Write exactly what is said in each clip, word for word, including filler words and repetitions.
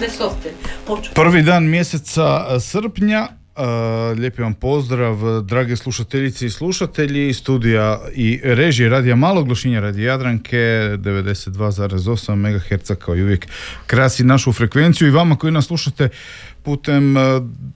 softver. Poču. Prvi dan mjeseca srpnja. Uh, lijepi vam pozdrav, drage slušateljice i slušatelji, studija i režije Radija Malog Lošinja, Radija Jadranke, devedeset dva zarez osam megaherca kao i uvijek krasi našu frekvenciju, i vama koji nas slušate putem uh,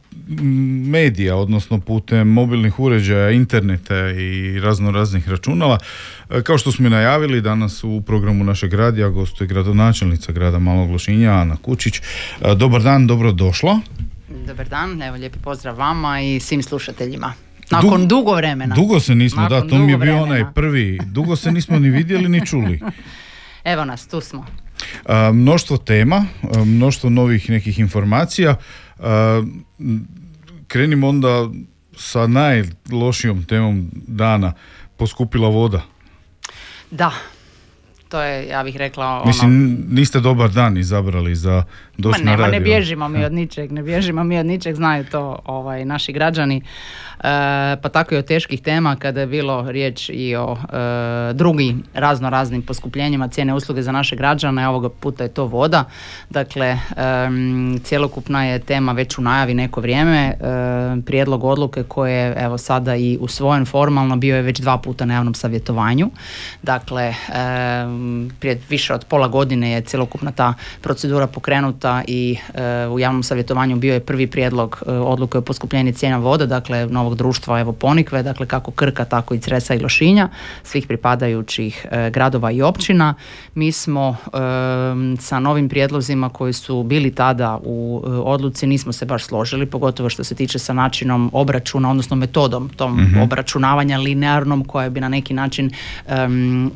medija, odnosno putem mobilnih uređaja, interneta i razno raznih računala. Uh, kao što smo i najavili, danas u programu našeg radija gostuje gradonačelnica grada Malog Lošinja, Ana Kučić. Uh, dobar dan, dobrodošla. Dobar dan, evo lijepi pozdrav vama i svim slušateljima. Nakon Dug, dugo vremena. Dugo se nismo, Nakon da, to mi je bio vremena. onaj prvi. Dugo se nismo ni vidjeli ni čuli. Evo nas, tu smo. A, mnoštvo tema, a, mnoštvo novih nekih informacija. A, krenimo onda sa najlošijom temom dana. Poskupila voda. Da. To je, ja bih rekla, ono... Mislim, niste dobar dan izabrali za doći na radio. Ma ne bježimo mi od ničeg, ne bježimo mi od ničeg, znaju to ovaj, naši građani. E, pa tako i od teških tema, kada je bilo riječ i o e, drugim razno raznim poskupljenjima cijene usluge za naše građane, ovoga puta je to voda. Dakle, e, cjelokupna je tema već u najavi neko vrijeme. E, prijedlog odluke koje je evo sada i usvojen formalno bio je već dva puta na javnom savjetovanju. Dakle, e, prije više od pola godine je cjelokupna ta procedura pokrenuta i e, u javnom savjetovanju bio je prvi prijedlog e, odluke o poskupljenju cijena voda, dakle novog društva evo Ponikve, dakle kako Krka, tako i Cresa i Lošinja, svih pripadajućih e, gradova i općina. Mi smo e, sa novim prijedlozima koji su bili tada u e, odluci nismo se baš složili, pogotovo što se tiče sa načinom obračuna, odnosno metodom tom mm-hmm. obračunavanja linearnom, koja bi na neki način e,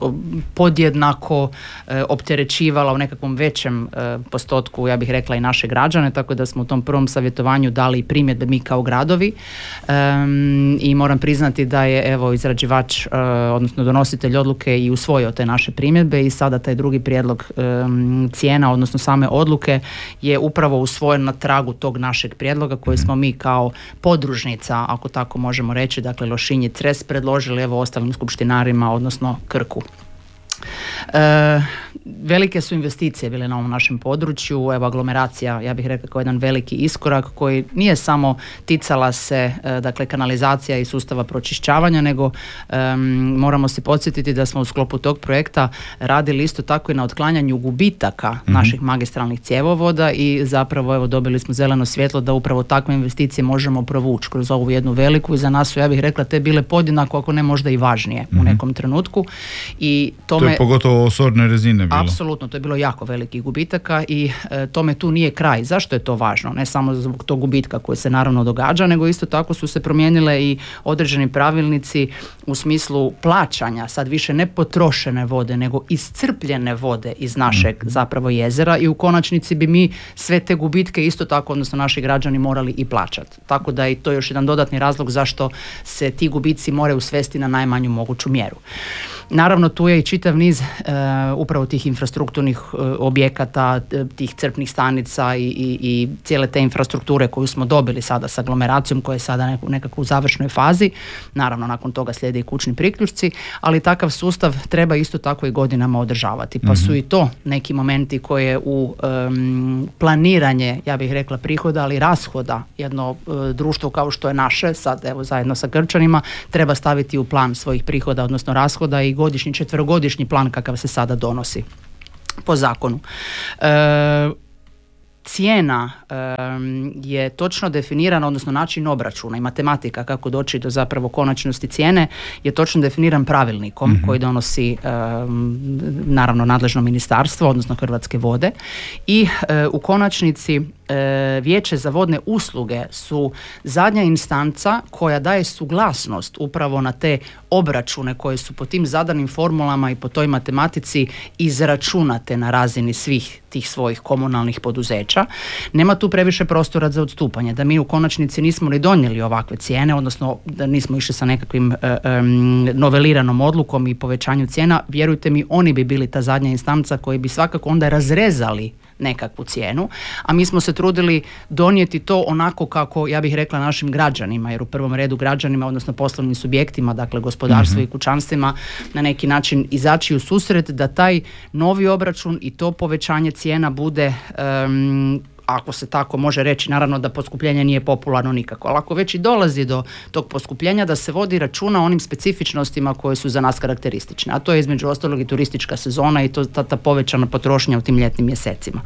podjednako e, opterećivala u nekakvom većem e, postotku, ja bih rekla, i naše građane, tako da smo u tom prvom savjetovanju dali primjedbe mi kao gradovi. E, i moram priznati da je evo izrađivač, e, odnosno donositelj odluke i usvojio te naše primjedbe, i sada taj drugi prijedlog e, cijena, odnosno same odluke, je upravo usvojen na tragu tog našeg prijedloga koji smo mi kao podružnica, ako tako možemo reći, dakle Lošinj i Cres, predložili evo ostalim skupštinarima, odnosno Krku. E, velike su investicije bile na ovom našem području, evo aglomeracija, ja bih rekla, kao jedan veliki iskorak koji nije samo ticala se e, dakle kanalizacija i sustava pročišćavanja, nego e, moramo se podsjetiti da smo u sklopu tog projekta radili isto tako i na otklanjanju gubitaka mm-hmm. naših magistralnih cjevovoda, i zapravo evo dobili smo zeleno svjetlo da upravo takve investicije možemo provući kroz ovu jednu veliku, i za nas su, ja bih rekla, te bile podjednako, ako ne možda i važnije mm-hmm. u nekom trenutku. I tome, to je pogotovo sorne rezine bilo. Apsolutno, to je bilo jako velikih gubitaka i e, tome tu nije kraj. Zašto je to važno? Ne samo zbog tog gubitka koji se naravno događa, nego isto tako su se promijenile i određeni pravilnici u smislu plaćanja, sad više ne potrošene vode, nego iscrpljene vode iz našeg mm. zapravo jezera, i u konačnici bi mi sve te gubitke isto tako, odnosno naši građani, morali i plaćati. Tako da i to je još jedan dodatni razlog zašto se ti gubici moraju svesti na najmanju moguću mjeru. Naravno, tu je i čitav niz e, upravo tih infrastrukturnih e, objekata, tih crpnih stanica i, i, i cijele te infrastrukture koju smo dobili sada sa aglomeracijom, koja je sada nekako u završnoj fazi. Naravno, nakon toga slijede i kućni priključci, ali takav sustav treba isto tako i godinama održavati. Pa su i to neki momenti koje u um, planiranje, ja bih rekla, prihoda, ali rashoda jedno uh, društvo kao što je naše, sad evo zajedno sa Krčanima, treba staviti u plan svojih prihoda, odnosno rashoda, i godišnji, četverogodišnji plan kakav se sada donosi po zakonu. E, cijena um, je točno definirana, odnosno način obračuna i matematika kako doći do zapravo konačnosti cijene je točno definiran pravilnikom mm-hmm. koji donosi um, naravno nadležno ministarstvo, odnosno Hrvatske vode, i uh, u konačnici Vijeće za vodne usluge su zadnja instanca koja daje suglasnost upravo na te obračune koje su po tim zadanim formulama i po toj matematici izračunate na razini svih tih svojih komunalnih poduzeća. Nema tu previše prostora za odstupanje, da mi u konačnici nismo ni donijeli ovakve cijene, odnosno da nismo išli sa nekakvim um, noveliranom odlukom i povećanju cijena, vjerujte mi, oni bi bili ta zadnja instanca koji bi svakako onda razrezali nekakvu cijenu, a mi smo se trudili donijeti to onako kako, ja bih rekla, našim građanima, jer u prvom redu građanima, odnosno poslovnim subjektima, dakle gospodarstvu mm-hmm. i kućanstvima, na neki način izaći u susret da taj novi obračun i to povećanje cijena bude um, ako se tako može reći, naravno da poskupljenje nije popularno nikako, ali ako već i dolazi do tog poskupljenja, da se vodi računa o onim specifičnostima koje su za nas karakteristične, a to je između ostalog i turistička sezona i to, ta, ta povećana potrošnja u tim ljetnim mjesecima.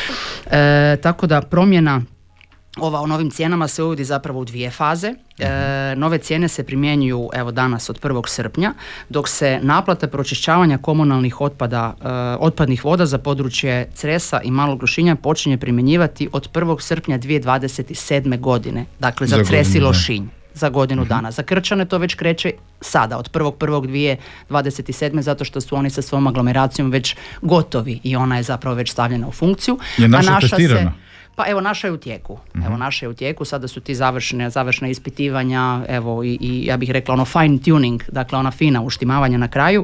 E, tako da promjena ova o novim cijenama se uvodi zapravo u dvije faze. E, nove cijene se primjenjuju evo danas od prvog srpnja, dok se naplata pročišćavanja komunalnih otpada, e, otpadnih voda za područje Cresa i Malog Lošinja počinje primjenjivati od prvog srpnja dvije tisuće dvadeset sedme godine. Dakle, za, za Cres i Lošinj. Za godinu uh-huh. dana. Za Krčane to već kreće sada, od prvog prvog dvije tisuće dvadeset sedme zato što su oni sa svojom aglomeracijom već gotovi i ona je zapravo već stavljena u funkciju. Je naša, a naša testirana? Se, pa evo, naša je u tijeku. Uh-huh. Evo, naša je u tijeku, sada su ti završne, završne ispitivanja, evo, i, i ja bih rekla ono fine tuning, dakle ona fina uštimavanja na kraju.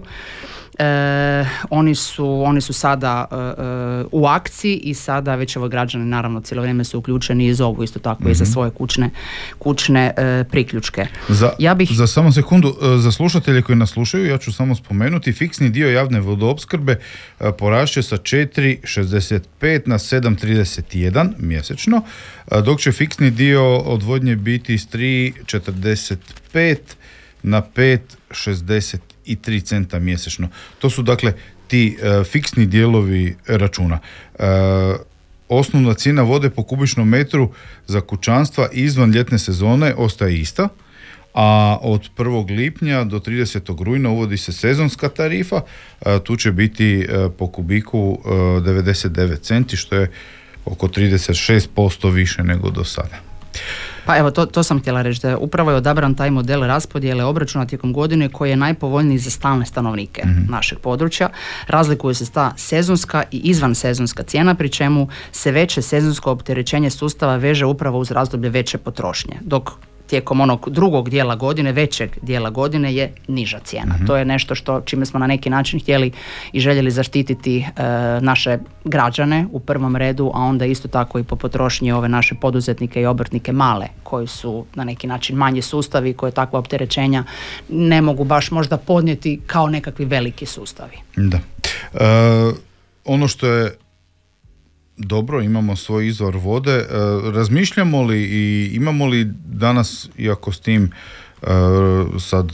E, oni, su, oni su sada e, e, u akciji i sada već evo građani naravno cijelo vrijeme su uključeni i zovu isto tako mm-hmm. i za svoje kućne, kućne e, priključke. Za, ja bih... za samo sekundu, za slušatelje koji nas slušaju, ja ću samo spomenuti, fiksni dio javne vodoopskrbe porašće sa četiri šezdeset pet na sedam trideset jedan mjesečno, dok će fiksni dio odvodnje biti s tri četrdeset pet na pet šezdeset i tri centa mjesečno. To su dakle ti uh, fiksni dijelovi računa. Uh, osnovna cijena vode po kubičnom metru za kućanstva izvan ljetne sezone ostaje ista, a od prvog lipnja do tridesetog rujna uvodi se sezonska tarifa, uh, tu će biti uh, po kubiku uh, devedeset devet centi, što je oko trideset šest posto više nego do sada. Pa evo, to, to sam htjela reći, da je upravo je odabran taj model raspodjele obračuna tijekom godine koji je najpovoljniji za stalne stanovnike mm-hmm. našeg područja. Razlikuje se ta sezonska i izvan sezonska cijena, pri čemu se veće sezonsko opterećenje sustava veže upravo uz razdoblje veće potrošnje, dok tijekom onog drugog dijela godine, većeg dijela godine je niža cijena. Mm-hmm. To je nešto što čime smo na neki način htjeli i željeli zaštititi e, naše građane u prvom redu, a onda isto tako i po potrošnji ove naše poduzetnike i obrtnike male, koji su na neki način manji sustavi, koje takva opterećenja ne mogu baš možda podnijeti kao nekakvi veliki sustavi. Da. E, ono što je dobro, imamo svoj izvor vode. E, razmišljamo li i imamo li danas, iako s tim e, sad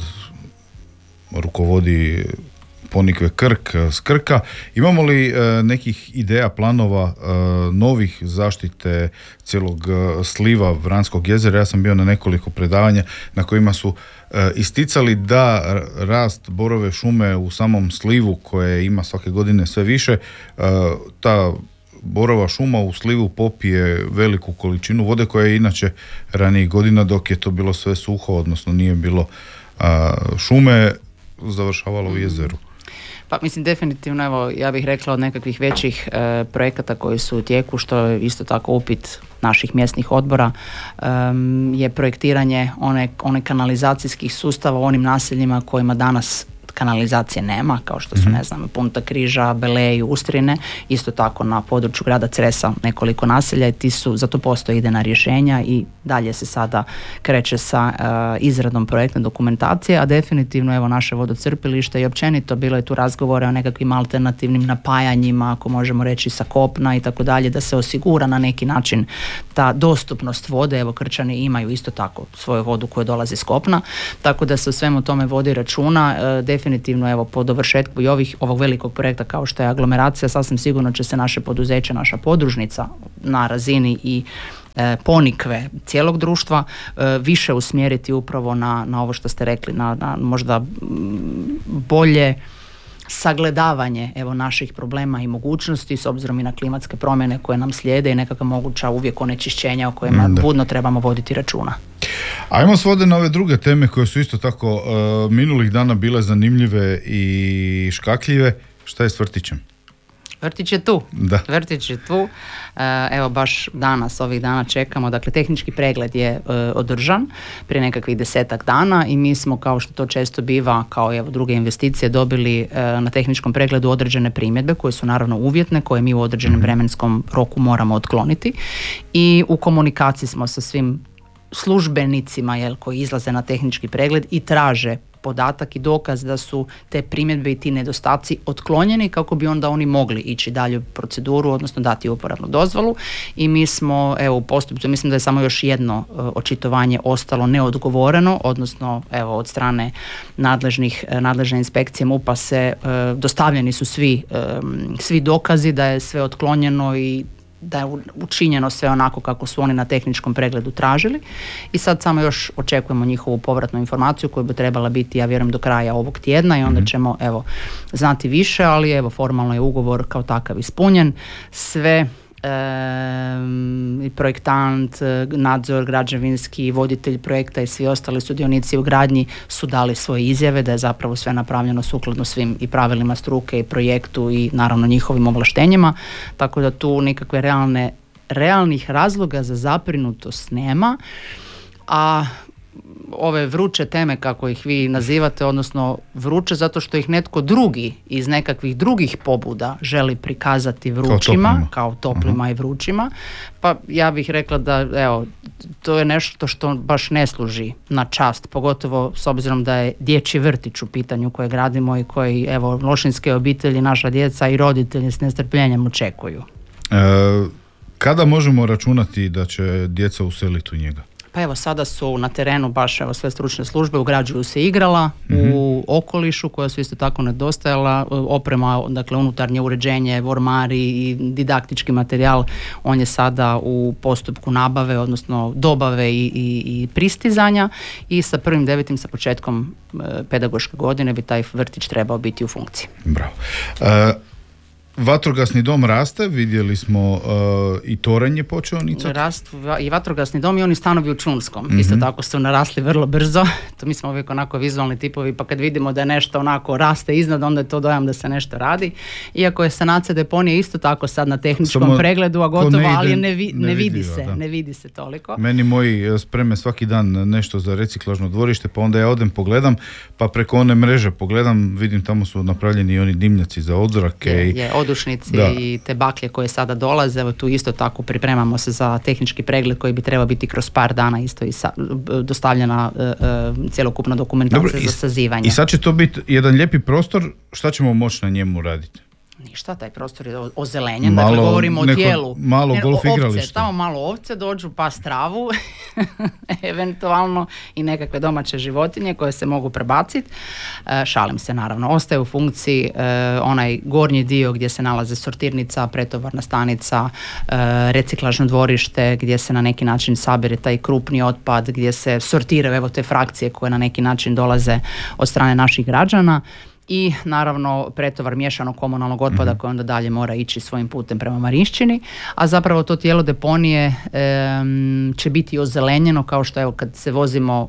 rukovodi Ponikve Krk s Krka, imamo li e, nekih ideja, planova e, novih zaštite cijelog e, sliva Vranskog jezera? Ja sam bio na nekoliko predavanja na kojima su e, isticali da rast borove šume u samom slivu, koje ima svake godine sve više, e, ta borova šuma u slivu popije veliku količinu vode koja je inače ranijih godina, dok je to bilo sve suho, odnosno nije bilo a, šume, završavalo u jezeru. Pa mislim definitivno, evo ja bih rekla od nekakvih većih e, projekata koji su u tijeku, što je isto tako upit naših mjesnih odbora, um, je projektiranje one, one kanalizacijskih sustava u onim naseljima kojima danas kanalizacije nema, kao što su, mm-hmm. ne znam, Punta Križa, Belej, Ustrine, isto tako na području grada Cresa nekoliko naselja i ti su, zato postoje idejna rješenja i dalje se sada kreće sa uh, izradom projektne dokumentacije, a definitivno evo naše vodocrpilište i općenito bilo je tu razgovore o nekakvim alternativnim napajanjima, ako možemo reći sa kopna i tako dalje, da se osigura na neki način ta dostupnost vode. Evo Krčani imaju isto tako svoju vodu koja dolazi s kopna, tako da se o svemu tome vodi računa. Uh, definitivno evo po dovršetku i ovih, ovog velikog projekta kao što je aglomeracija, sasvim sigurno će se naše poduzeće, naša podružnica na razini i e, Ponikve cijelog društva e, više usmjeriti upravo na, na ovo što ste rekli, na, na možda m, bolje sagledavanje evo naših problema i mogućnosti s obzirom i na klimatske promjene koje nam slijede i nekakva moguća uvijek onečišćenja o kojima da. budno trebamo voditi računa. Ajmo svode na ove druge teme koje su isto tako uh, minulih dana bile zanimljive i škakljive. Šta je s vrtićem? Vrtić je tu. Da. Vrtić je tu. Evo baš danas, ovih dana čekamo. Dakle, tehnički pregled je e, održan prije nekakvih desetak dana i mi smo, kao što to često biva, kao i evo druge investicije, dobili e, na tehničkom pregledu određene primjedbe koje su naravno uvjetne, koje mi u određenom mm-hmm. vremenskom roku moramo otkloniti i u komunikaciji smo sa svim službenicima jel, koji izlaze na tehnički pregled i traže podatak i dokaz da su te primjedbe i ti nedostaci otklonjeni kako bi onda oni mogli ići dalje u proceduru, odnosno dati uporabnu dozvolu. I mi smo evo u postupku, mislim da je samo još jedno uh, očitovanje ostalo neodgovoreno, odnosno evo od strane nadležnih, nadležne inspekcije MUP-a se uh, dostavljeni su svi, um, svi dokazi da je sve otklonjeno i da je učinjeno sve onako kako su oni na tehničkom pregledu tražili i sad samo još očekujemo njihovu povratnu informaciju koja bi trebala biti, ja vjerujem, do kraja ovog tjedna i onda mm-hmm. ćemo evo znati više, ali evo formalno je ugovor kao takav ispunjen. Sve i projektant, nadzor građevinski, voditelj projekta i svi ostali sudionici u gradnji su dali svoje izjave da je zapravo sve napravljeno sukladno svim i pravilima struke i projektu i naravno njihovim ovlaštenjima, tako da tu nikakve realne, realnih razloga za zabrinutost nema, a ove vruće teme kako ih vi nazivate, odnosno vruće zato što ih netko drugi iz nekakvih drugih pobuda želi prikazati vrućima, kao toplima, kao toplima uh-huh. i vrućima, pa ja bih rekla da evo, to je nešto što baš ne služi na čast, pogotovo s obzirom da je dječji vrtić u pitanju koje gradimo i koji evo lošinjske obitelji, naša djeca i roditelji s nestrpljenjem očekuju. E, kada možemo računati da će djeca useliti u njega? Pa evo sada su na terenu baš evo sve stručne službe, ugrađuju se igrala mm-hmm. u okolišu koja su isto tako nedostajala, oprema, dakle unutarnje uređenje, ormari i didaktički materijal, on je sada u postupku nabave, odnosno dobave i, i, i pristizanja i sa prvim devetim sa početkom e, pedagoške godine bi taj vrtić trebao biti u funkciji. Bravo. Uh... Vatrogasni dom raste, vidjeli smo uh, i toranj je počeo nicati. Rast i vatrogasni dom i oni stanovi u Čunskom. Mm-hmm. Isto tako su narasli vrlo brzo. To mi smo uvijek onako vizualni tipovi, pa kad vidimo da je nešto onako raste iznad, onda je to dojam da se nešto radi. Iako je sanacija deponije isto tako sad na tehničkom Samo pregledu, a gotovo, ide, ali ne, vi, ne, ne vidi se, da. ne vidi se toliko. Meni moji spreme svaki dan nešto za reciklažno dvorište, pa onda ja odem pogledam, pa preko one mreže pogledam, vidim tamo su napravljeni oni dimnjaci za odzrake. Je, i je, odušnici da. I te baklje koje sada dolaze, evo tu isto tako pripremamo se za tehnički pregled koji bi trebao biti kroz par dana isto i sa, dostavljena uh, uh, cjelokupna dokumentacija. Dobro, za sazivanje. I sad će to biti jedan lijepi prostor, šta ćemo moći na njemu raditi? Ništa, taj prostor je ozelenjen, malo, dakle govorimo neko, o tijelu. Malo golf igralište. Tamo malo ovce dođu, pa stravu, eventualno i nekakve domaće životinje koje se mogu prebaciti. E, šalim se naravno. Ostaje u funkciji e, onaj gornji dio gdje se nalaze sortirnica, pretovarna stanica, e, reciklažno dvorište gdje se na neki način sabire taj krupni otpad, gdje se sortiraju evo te frakcije koje na neki način dolaze od strane naših građana. I naravno pretovar miješanog komunalnog otpada mm-hmm. koji onda dalje mora ići svojim putem prema Marišćini, a zapravo to tijelo deponije e, će biti ozelenjeno kao što evo kad se vozimo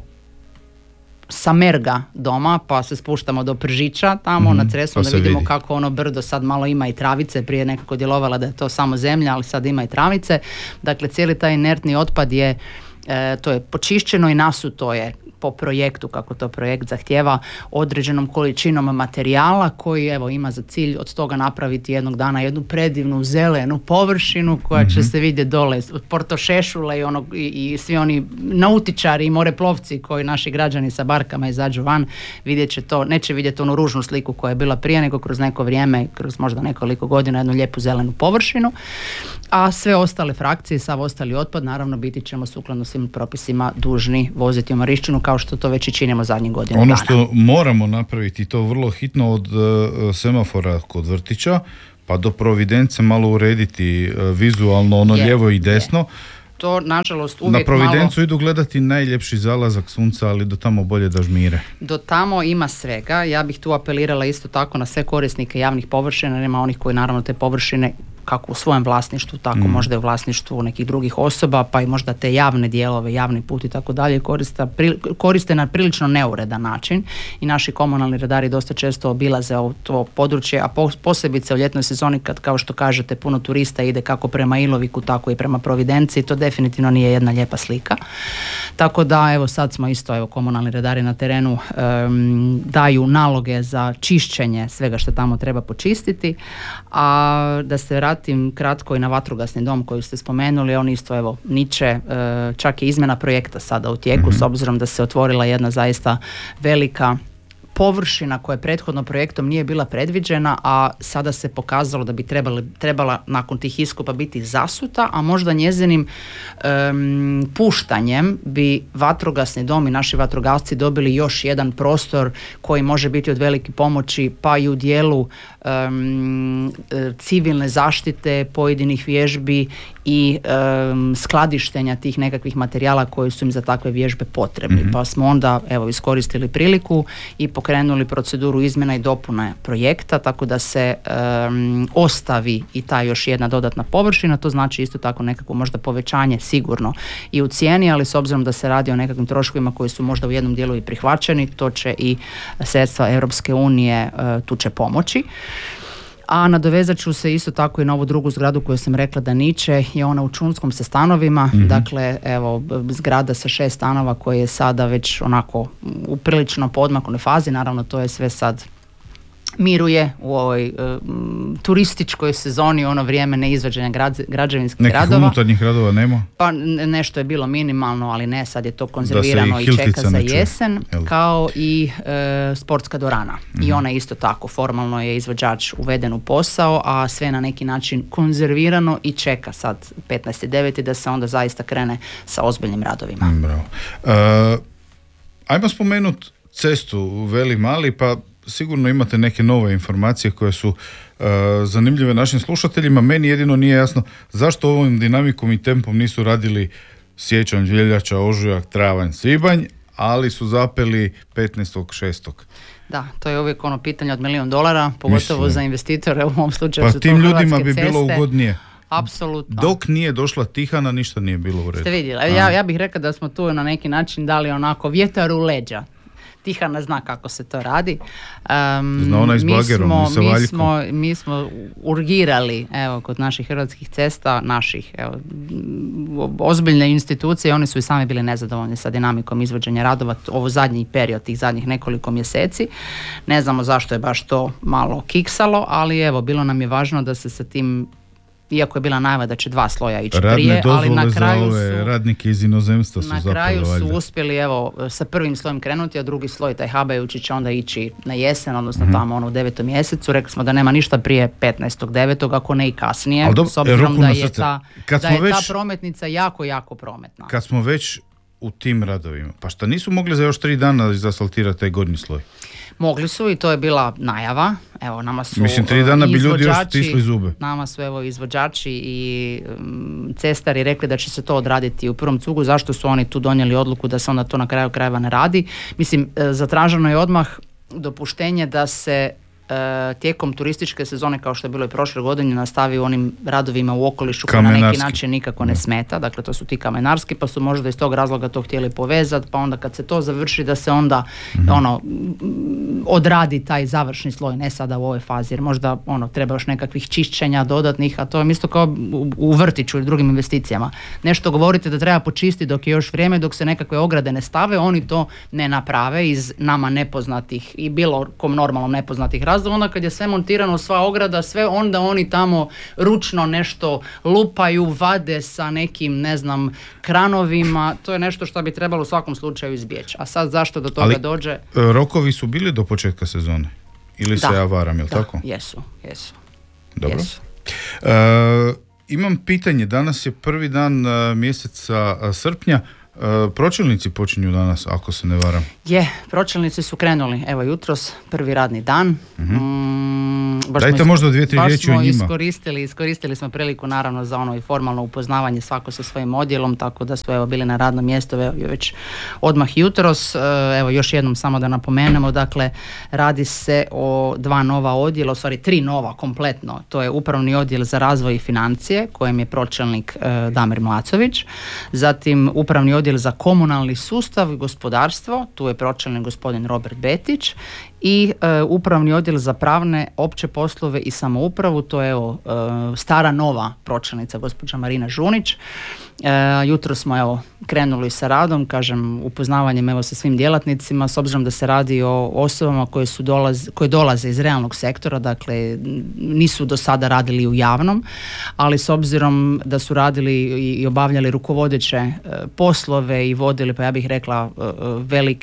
sa Merga doma pa se spuštamo do Pržića tamo mm-hmm. na Cresu, da vidimo vidi. Kako ono brdo sad malo ima i travice, prije nekako djelovala da je to samo zemlja, ali sad ima i travice, dakle cijeli taj inertni otpad je e, to je počišćeno i nasuto je po projektu, kako to projekt zahtjeva, određenom količinom materijala koji evo ima za cilj od toga napraviti jednog dana jednu predivnu zelenu površinu koja mm-hmm. će se vidjeti dole od Porto Šešule i, onog, i, i svi oni nautičari i moreplovci koji naši građani sa barkama izađu van, vidjet će to, neće vidjeti onu ružnu sliku koja je bila prije, nego kroz neko vrijeme, kroz možda nekoliko godina jednu lijepu zelenu površinu, a sve ostale frakcije, sav ostali otpad naravno biti ćemo sukladno svim propisima dužni voziti u Marišćinu kao što to već i činimo zadnjih godina ono dana. Što moramo napraviti to vrlo hitno od uh, semafora kod vrtića pa do Providence malo urediti uh, vizualno ono je, lijevo i desno. Je. To nažalost uvijek malo... Na Providencu malo... idu gledati najljepši zalazak sunca, ali do tamo bolje da žmire. Do tamo ima svega. Ja bih tu apelirala isto tako na sve korisnike javnih površina, nema onih koji naravno te površine kako u svojem vlasništvu, tako mm. možda i u vlasništvu nekih drugih osoba, pa i možda te javne dijelove, javni put i tako dalje koriste, koriste na prilično neuredan način i naši komunalni redari dosta često obilaze ovo to područje, a posebice u ljetnoj sezoni kad, kao što kažete, puno turista ide kako prema Iloviku, tako i prema Providenciji, to definitivno nije jedna lijepa slika. Tako da, evo sad smo isto, evo komunalni redari na terenu um, daju naloge za čišćenje svega što tamo treba počistiti, a da se vratim kratko i na vatrogasni dom koji ste spomenuli, on isto evo niče, čak i izmjena projekta sada u tijeku, mm-hmm. s obzirom da se otvorila jedna zaista velika površina koja prethodno projektom nije bila predviđena, a sada se pokazalo da bi trebala, trebala nakon tih iskopa biti zasuta, a možda njezinim um, puštanjem bi vatrogasni dom i naši vatrogasci dobili još jedan prostor koji može biti od velike pomoći, pa i u dijelu um, civilne zaštite pojedinih vježbi i um, skladištenja tih nekakvih materijala koji su im za takve vježbe potrebni. Mm-hmm. Pa smo onda evo iskoristili priliku i pokrenuli proceduru izmjena i dopune projekta, tako da se um, ostavi i ta još jedna dodatna površina. To znači isto tako nekako možda povećanje sigurno i u cijeni, ali s obzirom da se radi o nekakvim troškovima koji su možda u jednom dijelu i prihvaćeni, to će i sredstva Europske unije uh, tu će pomoći. A nadovezat ću se isto tako i na ovu drugu zgradu koju sam rekla da niče, je ona u Čunskom sa stanovima, mm-hmm. dakle evo zgrada sa šest stanova koja je sada već onako u prilično podmaknoj fazi, naravno to je sve sad miruje u ovoj um, turističkoj sezoni, ono vrijeme neizvođenja grad, građevinskih nekih radova. Nekih unutarnjih radova nema? Pa nešto je bilo minimalno, ali ne, sad je to konzervirano i čeka za jesen, čuje, kao i e, sportska dvorana. Mm-hmm. I ona isto tako, formalno je izvođač uveden u posao, a sve na neki način konzervirano i čeka sad petnaesti deveti da se onda zaista krene sa ozbiljnim radovima. Mm, bravo. Uh, ajmo spomenuti cestu Veli Mali, pa sigurno imate neke nove informacije koje su uh, zanimljive našim slušateljima. Meni jedino nije jasno zašto ovom dinamikom i tempom nisu radili siječanj, veljača, ožujak, travanj, svibanj, ali su zapeli petnaestog šestog Da, to je uvijek ono pitanje od milijun dolara, pogotovo Mislim. za investitore, u ovom slučaju pa su to tim Hrvatske ljudima bi ceste. bilo ugodnije. Apsolutno. Dok nije došla Tihana, ništa nije bilo u redu. Ste vidjeli, ja, ja bih rekla da smo tu na neki način dali onako vjetar u leđa. Tihana zna kako se to radi. Um, zna ona iz bagerom, mi, smo, mi, mi, smo, mi smo urgirali evo, kod naših Hrvatskih cesta, naših evo, ozbiljne institucije, oni su i sami bili nezadovoljni sa dinamikom izvođenja radova ovo zadnji period, tih zadnjih nekoliko mjeseci. Ne znamo zašto je baš to malo kiksalo, ali evo, bilo nam je važno da se sa tim, iako je bila najava da će dva sloja ići radne prije, ali na kraju za ove su, radnike iz inozemstva su na zapali, kraju su valjda. uspjeli evo sa prvim slojem krenuti, a drugi sloj taj habajući će onda ići na jesen, odnosno mm-hmm. tamo ono u devetom mjesecu. Rekli smo da nema ništa prije petnaestog devetog ako ne i kasnije, do, s obzirom da je, ta, kad da smo je već, ta prometnica jako, jako prometna. Kad smo već u tim radovima, pa šta nisu mogli za još tri dana izasfaltirati taj gornji sloj? Mogli su i to je bila najava. Evo, nama su Mislim, tri dana bi ljudi još stisli zube. Nama su evo izvođači i um, cestari rekli da će se to odraditi u prvom cugu. Zašto su oni tu donijeli odluku da se onda to na kraju krajeva ne radi? Mislim, zatraženo je odmah dopuštenje da se E, tijekom turističke sezone, kao što je bilo i prošle godine, nastavi u onim radovima u okolišu koji na neki način nikako ne smeta, dakle to su ti kamenarski, pa su možda iz tog razloga to htjeli povezati, pa onda kad se to završi da se onda mm-hmm. ono odradi taj završni sloj, ne sada u ovoj fazi, jer možda ono treba još nekakvih čišćenja dodatnih, a to je isto kao u, u vrtiću ili drugim investicijama. Nešto govorite da treba počistiti dok je još vrijeme, dok se nekakve ograde ne stave, oni to ne naprave iz nama nepoznatih i bilo kom normalno nepoznatih razloga. Onda kad je sve montirano, sva ograda, sve, onda oni tamo ručno nešto lupaju, vade sa nekim, ne znam, kranovima. To je nešto što bi trebalo u svakom slučaju izbjeći. A sad zašto do toga Ali, dođe? Rokovi su bili do početka sezone? Ili da, se ja varam, jel da, tako? jesu, jesu. Dobro. Jesu. E, imam pitanje, danas je prvi dan uh, mjeseca uh, srpnja. Uh, pročelnici počinju danas, ako se ne varam. Je, pročelnici su krenuli, evo jutros, prvi radni dan. Uh-huh. Mm, baš Dajte smo, možda dvije, tri riječi o njima. Iskoristili, iskoristili smo priliku naravno za ono i formalno upoznavanje svako sa svojim odjelom, tako da su evo bili na radnom mjestu evo, već odmah jutros. Evo još jednom samo da napomenemo, dakle radi se o dva nova odjela, u stvari tri nova kompletno. To je upravni odjel za razvoj i financije, kojem je pročelnik e, Damir Mlacović, zatim upravni odjel za komunalni sustav i gospodarstvo, tu je pročelnik gospodin Robert Betić, i e, upravni odjel za pravne, opće poslove i samoupravu, to je evo, e, stara nova pročelnica gospođa Marina Žunić. E, jutro smo evo krenuli sa radom, kažem upoznavanjem evo sa svim djelatnicima, s obzirom da se radi o osobama koje su dolaz, koje dolaze iz realnog sektora, dakle nisu do sada radili u javnom, ali s obzirom da su radili i obavljali rukovodeće e, poslove i vodili, pa ja bih rekla, e, velike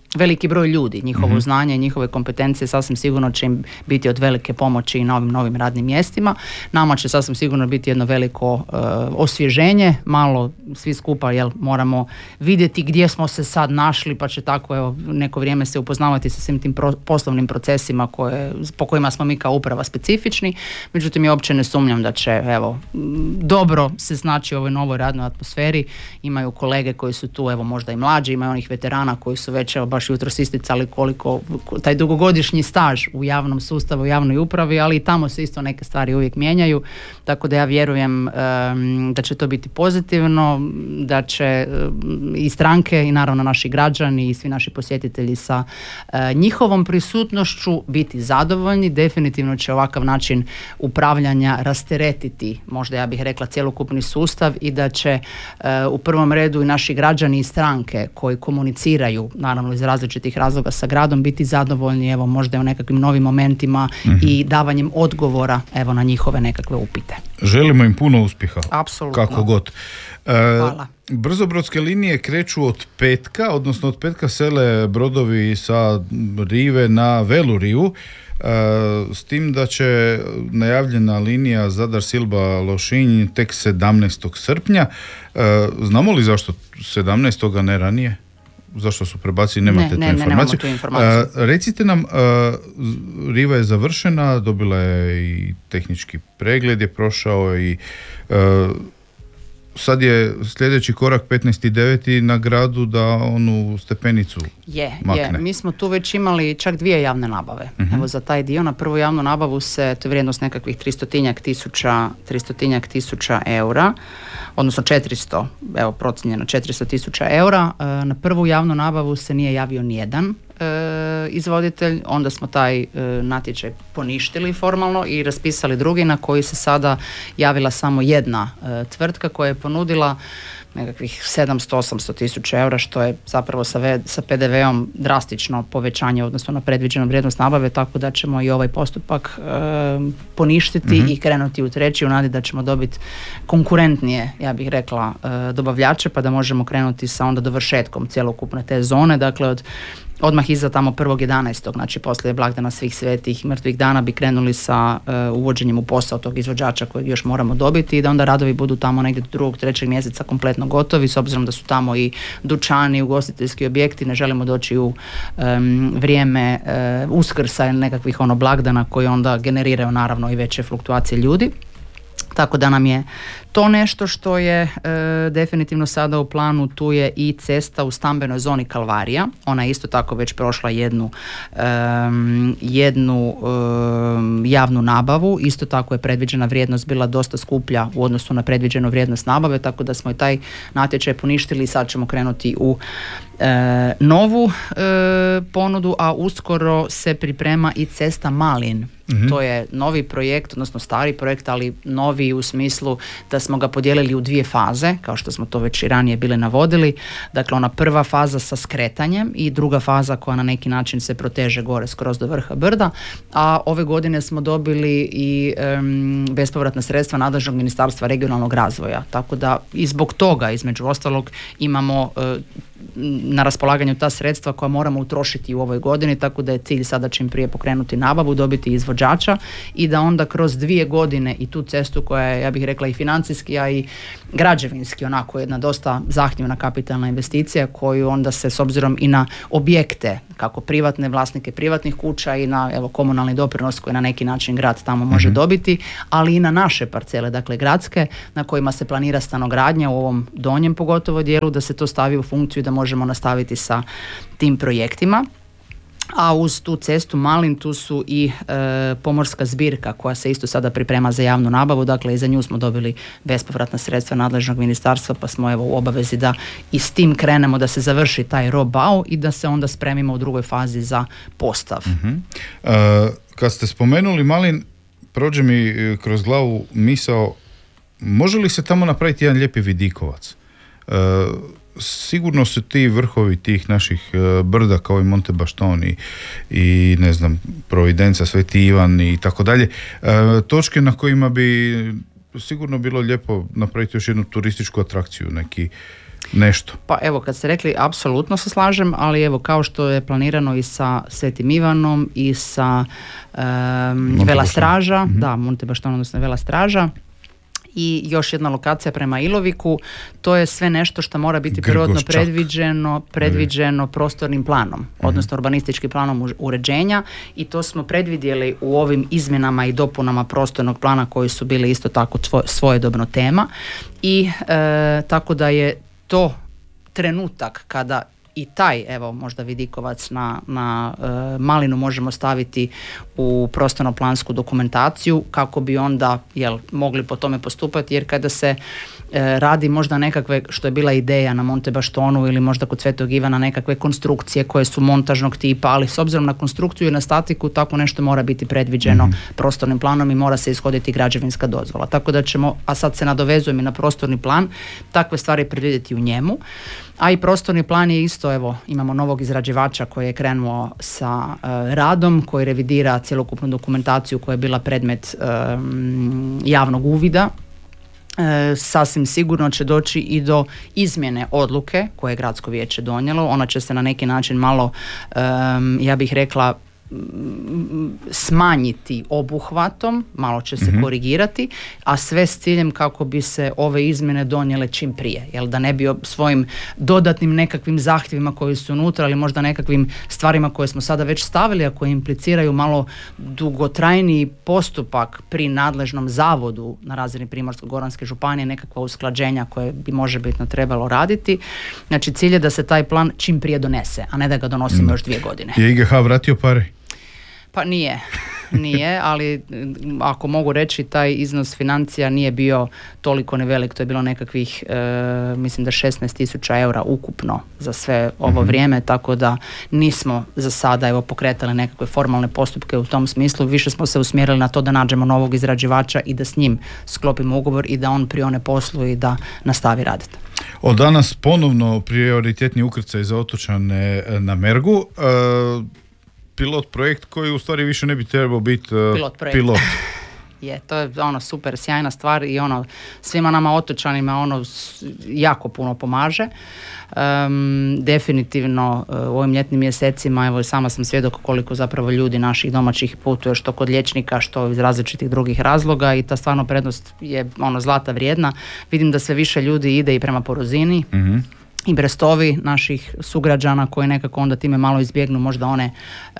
veliki broj ljudi, njihovo mm-hmm. znanje, njihove kompetencije sasvim sigurno će im biti od velike pomoći i na ovim novim radnim mjestima. Nama će sasvim sigurno biti jedno veliko uh, osvježenje, malo svi skupa jel, moramo vidjeti gdje smo se sad našli, pa će tako evo, neko vrijeme se upoznavati sa svim tim pro, poslovnim procesima koje, po kojima smo mi kao uprava specifični. Međutim, ja uopće ne sumnjam da će evo, dobro se snaći u ovoj novoj radnoj atmosferi. Imaju kolege koji su tu, evo možda i mlađi, imaju onih veterana koji su već evo, baš jutros isticali koliko taj dugogodišnji staž u javnom sustavu, u javnoj upravi, ali i tamo se isto neke stvari uvijek mijenjaju, tako da ja vjerujem um, da će to biti pozitivno, da će um, i stranke i naravno naši građani i svi naši posjetitelji sa uh, njihovom prisutnošću biti zadovoljni. Definitivno će ovakav način upravljanja rasteretiti, možda ja bih rekla, cjelokupni sustav i da će uh, u prvom redu i naši građani i stranke koji komuniciraju, naravno iz različitih razloga sa gradom, biti zadovoljni evo možda i u nekakvim novim momentima mm-hmm. i davanjem odgovora evo na njihove nekakve upite. Želimo im puno uspjeha. Apsolutno. Kako god. E, Hvala. Brzobrodske linije kreću od petka, odnosno od petka sele brodovi sa Rive na Velu Rivu, e, s tim da će najavljena linija Zadar-Silba-Lošinj tek sedamnaestog srpnja. E, znamo li zašto sedamnaestog a ne ranije? Zašto su prebacili, nemate ne, tu ne, informaciju. Ne, tu informaciju. Uh, recite nam, uh, Riva je završena, dobila je i tehnički pregled je prošao i uh, sad je sljedeći korak petnaesti deveti na gradu da onu stepenicu je, makne. Je, mi smo tu već imali čak dvije javne nabave. Uh-huh. Evo za taj dio, na prvu javnu nabavu se, to je vrijednost nekakvih tristotinjak tisuća, tristotinjak tisuća eura, odnosno četiristo, evo procijenjeno četiristo tisuća eura. Na prvu javnu nabavu se nije javio nijedan e, izvoditelj, onda smo taj e, natječaj poništili formalno i raspisali drugi na koji se sada javila samo jedna e, tvrtka koja je ponudila nekakvih sedamsto do osamsto tisuća eura, što je zapravo sa, ve, sa pe de veom drastično povećanje odnosno na predviđenu vrijednost nabave, tako da ćemo i ovaj postupak e, poništiti mm-hmm. i krenuti u treći u nadi da ćemo dobiti konkurentnije, ja bih rekla, e, dobavljače, pa da možemo krenuti sa onda dovršetkom cjelokupne te zone, dakle od odmah iza tamo prvog jedanaestog, znači poslije blagdana svih svetih mrtvih dana bi krenuli sa uh, uvođenjem u posao tog izvođača kojeg još moramo dobiti i da onda radovi budu tamo negdje do drugog, trećeg mjeseca kompletno gotovi, s obzirom da su tamo i dućani, ugostiteljski objekti, ne želimo doći u um, vrijeme uh, Uskrsa ili nekakvih ono blagdana koji onda generiraju naravno i veće fluktuacije ljudi. Tako da nam je to nešto što je e, definitivno sada u planu. Tu je i cesta u stambenoj zoni Kalvarija. Ona je isto tako već prošla jednu, e, jednu e, javnu nabavu. Isto tako je predviđena vrijednost bila dosta skuplja u odnosu na predviđenu vrijednost nabave, tako da smo i taj natječaj poništili i sad ćemo krenuti u e, novu e, ponudu, a uskoro se priprema i cesta Malin. Mm-hmm. To je novi projekt, odnosno stari projekt, ali novi u smislu da smo ga podijelili u dvije faze, kao što smo to već i ranije bili navodili. Dakle, ona prva faza sa skretanjem i druga faza koja na neki način se proteže gore skroz do vrha brda, a ove godine smo dobili i um, bespovratna sredstva nadležnog Ministarstva regionalnog razvoja, tako da i zbog toga, između ostalog, imamo uh, na raspolaganju ta sredstva koja moramo utrošiti u ovoj godini, tako da je cilj sada čim prije pokrenuti nabavu, dobiti izvođača i da onda kroz dvije godine i tu cestu koja je, ja bih rekla, i financijski, a i građevinski onako jedna dosta zahtjevna kapitalna investicija koju onda se s obzirom i na objekte, kako privatne vlasnike privatnih kuća i na evo komunalni doprinos koji na neki način grad tamo može mm-hmm. dobiti, ali i na naše parcele, dakle gradske, na kojima se planira stanogradnja u ovom donjem pogotovo dijelu, da se to stavi u funkciju da možemo nastaviti sa tim projektima. A uz tu cestu Malin tu su i e, pomorska zbirka koja se isto sada priprema za javnu nabavu, dakle i za nju smo dobili bespovratna sredstva nadležnog ministarstva, pa smo evo u obavezi da i s tim krenemo, da se završi taj roh-bau i da se onda spremimo u drugoj fazi za postav. Uh-huh. Uh, kad ste spomenuli Malin, prođe mi kroz glavu misao, može li se tamo napraviti jedan lijepi vidikovac? Uh, sigurno su ti vrhovi tih naših brda kao i Monte Baston i, i ne znam, Providenca, Sveti Ivan i tako dalje, točke na kojima bi sigurno bilo lijepo napraviti još jednu turističku atrakciju, neki nešto. Pa evo, kad ste rekli, apsolutno se slažem, ali evo, kao što je planirano i sa Svetim Ivanom i sa um, Vela Straža, mm-hmm. da, Monte Bašton, odnosno Vela Straža, i još jedna lokacija prema Iloviku, to je sve nešto što mora biti prvotno predviđeno, predviđeno prostornim planom, mm-hmm. odnosno urbanističkim planom uređenja, i to smo predvidjeli u ovim izmjenama i dopunama prostornog plana koji su bili isto tako tvo, svojedobno tema, i e, tako da je to trenutak kada i taj, evo, možda vidikovac na, na e, malinu možemo staviti u prostorno-plansku dokumentaciju kako bi onda, jel, mogli po tome postupati, jer kada se e, radi možda nekakve, što je bila ideja na Monte Baštonu ili možda kod Svetog Ivana, nekakve konstrukcije koje su montažnog tipa, ali s obzirom na konstrukciju i na statiku, tako nešto mora biti predviđeno mm-hmm. prostornim planom i mora se ishoditi građevinska dozvola. Tako da ćemo, a sad se nadovezujem i na prostorni plan, takve stvari predvidjeti u njemu. A i prostorni plan je isto, evo, imamo novog izrađivača koji je krenuo sa uh, radom, koji revidira cjelokupnu dokumentaciju koja je bila predmet um, javnog uvida. E, sasvim sigurno će doći i do izmjene odluke koje je gradsko vijeće donijelo. Ona će se na neki način malo, um, ja bih rekla, smanjiti obuhvatom, malo će se mm-hmm. korigirati, a sve s ciljem kako bi se ove izmjene donijele čim prije, jel, da ne bi svojim dodatnim nekakvim zahtjevima koji su unutra, ali možda nekakvim stvarima koje smo sada već stavili, a koje impliciraju malo dugotrajniji postupak pri nadležnom zavodu na razini Primorsko-goranske županije, nekakva usklađenja koje bi možebitno trebalo raditi. Znači, cilj je da se taj plan čim prije donese, a ne da ga donosimo mm. još dvije godine. Je I G H vratio pare? Pa nije, nije, ali ako mogu reći, taj iznos financija nije bio toliko nevelik, to je bilo nekakvih, e, mislim da šesnaest tisuća eura ukupno za sve ovo mm-hmm. vrijeme, tako da nismo za sada, evo, pokretali nekakve formalne postupke u tom smislu, više smo se usmjerili na to da nađemo novog izrađivača i da s njim sklopimo ugovor i da on prione poslu i da nastavi raditi. Od danas ponovno prioritetni ukrcaj za otočane na Mergu. E, pilot projekt koji u stvari više ne bi trebao biti uh, pilot projekt. Pilot. Je, to je ono super sjajna stvar i ono svima nama otočanima ono jako puno pomaže. Um, definitivno uh, u ovim ljetnim mjesecima, evo sama sam svjedok koliko zapravo ljudi naših domaćih putuje što kod liječnika, što iz različitih drugih razloga, i ta stvarno prednost je ono zlata vrijedna. Vidim da sve više ljudi ide i prema Porozini. Mm-hmm. i Brestovi naših sugrađana koji nekako onda time malo izbjegnu možda one,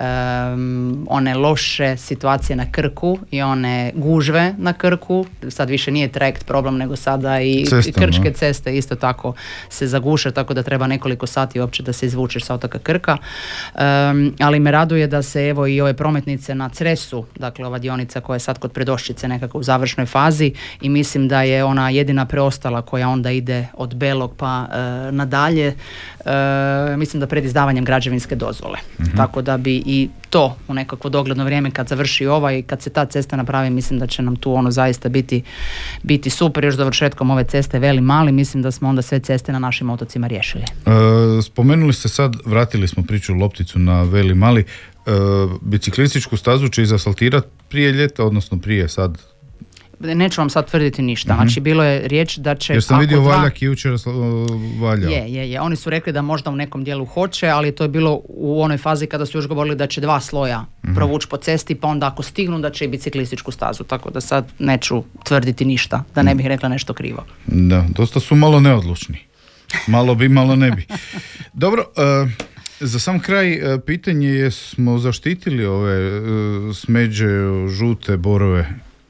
um, one loše situacije na Krku i one gužve na Krku. Sad više nije trajekt problem, nego sada i Cesta, krčke no. ceste isto tako se zaguše, tako da treba nekoliko sati uopće da se izvučeš sa otoka Krka. Um, ali me raduje da se evo i ove prometnice na Cresu, dakle ova dionica koja je sad kod Predoščice nekako u završnoj fazi, i mislim da je ona jedina preostala koja onda ide od Belog pa uh, nadalje, uh, mislim da pred izdavanjem građevinske dozvole. Mm-hmm. Tako da bi i to u nekakvo dogledno vrijeme kad završi ova i kad se ta cesta napravi, mislim da će nam tu ono zaista biti, biti super. Još završetkom ove ceste Veli Mali, mislim da smo onda sve ceste na našim otocima riješili. E, spomenuli ste sad, vratili smo priču lopticu na Veli Mali, e, biciklističku stazu će izasfaltirati prije ljeta, odnosno prije sad? Neću vam sad tvrditi ništa. Mm-hmm. Znači, bilo je riječ da će... Jer sam vidio dva... Valjak i jučer valjao. Je, je, je. Oni su rekli da možda u nekom dijelu hoće, ali to je bilo u onoj fazi kada su još govorili da će dva sloja mm-hmm. provući po cesti, pa onda ako stignu da će i biciklističku stazu. Tako da sad neću tvrditi ništa, da ne bih rekla nešto krivo. Da, dosta su malo neodlučni. Malo bi, malo ne bi. Dobro, uh, za sam kraj uh, pitanje je, smo zaštitili ove uh, smeđe, žute borove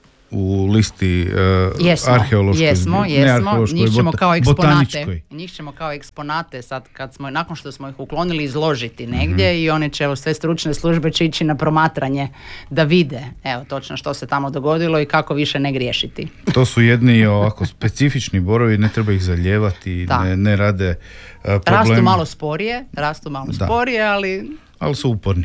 u listi uh, jesmo, arheološkoj, jesmo, jesmo. Njih ćemo bota, kao eksponate, njih ćemo kao eksponate sad kad smo, nakon što smo ih uklonili, izložiti negdje mm-hmm. i one će, evo, sve stručne službe će ići na promatranje da vide, evo, točno što se tamo dogodilo i kako više ne griješiti. To su jedni ovako specifični borovi, ne treba ih zalijevati, ne, ne rade uh, problem. Rastu malo sporije, rastu malo da. sporije, ali... Ali su uporni.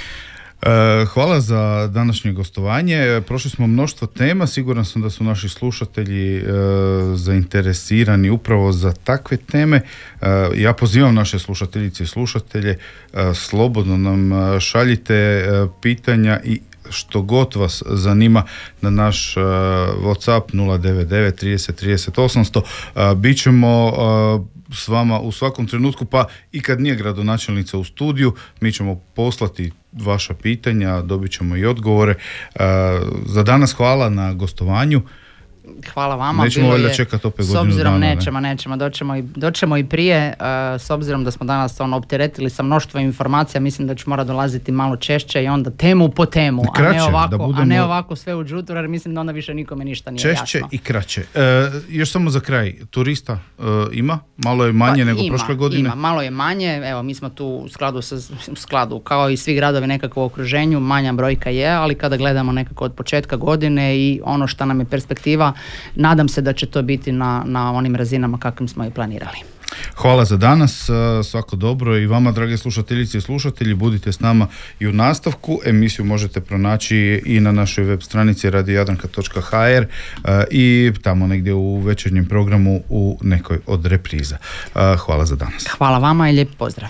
Hvala za današnje gostovanje. Prošli smo mnoštvo tema, siguran sam da su naši slušatelji e, zainteresirani upravo za takve teme. E, ja pozivam naše slušateljice i slušatelje, e, slobodno nam šaljite e, pitanja i što god vas zanima na naš uh, WhatsApp nula devet devet trideset trideset osamsto. Uh, bit ćemo uh, s vama u svakom trenutku, pa i kad nije gradonačelnica u studiju, mi ćemo poslati vaša pitanja, dobit ćemo i odgovore. Uh, za danas hvala na gostovanju. Hvala vama. Nećemo valjda čekati opet godinu dana. S obzirom ne? nećemo, nećemo, doćemo i, doćemo i prije, uh, s obzirom da smo danas ono opteretili sa mnoštvo informacija, mislim da ću morati dolaziti malo češće i onda temu po temu, kraće, a, ne ovako, budemo... a ne ovako sve u džutur, jer mislim da onda više nikome ništa nije češće jasno. Češće i kraće. E, još samo za kraj, turista e, ima? Malo je manje pa, nego ima, prošle godine? Ima, malo je manje, evo mi smo tu u skladu, sa, u skladu kao i svi gradovi nekako u okruženju, manja brojka je, ali kada gledamo nekako od početka godine i ono što nam je perspektiva, nadam se da će to biti na, na onim razinama kakvim smo i planirali. Hvala za danas, svako dobro i vama drage slušateljice i slušatelji, budite s nama i u nastavku. Emisiju možete pronaći i na našoj web stranici radio jadranka točka ha er i tamo negdje u večernjem programu u nekoj od repriza. Hvala za danas. Hvala vama i lijep pozdrav.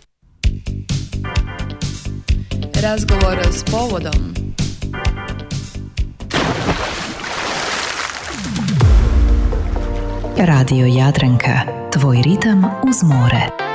Razgovor s povodom. Radio Jadranka, tvoj ritam uz more.